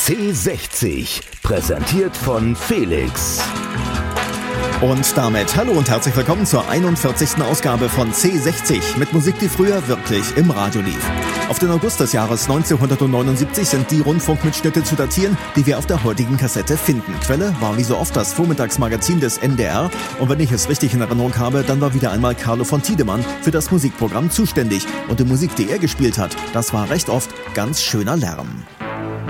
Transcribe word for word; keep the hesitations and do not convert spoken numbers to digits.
C sechzig, präsentiert von Felix. Und damit hallo und herzlich willkommen zur einundvierzigsten Ausgabe von C sechzig mit Musik, die früher wirklich im Radio lief. Auf den August des Jahres neunzehnhundertneunundsiebzig sind die Rundfunkmitschnitte zu datieren, die wir auf der heutigen Kassette finden. Quelle war wie so oft das Vormittagsmagazin des N D R und wenn ich es richtig in Erinnerung habe, dann war wieder einmal Carlo von Tiedemann für das Musikprogramm zuständig und die Musik, die er gespielt hat, das war recht oft ganz schöner Lärm.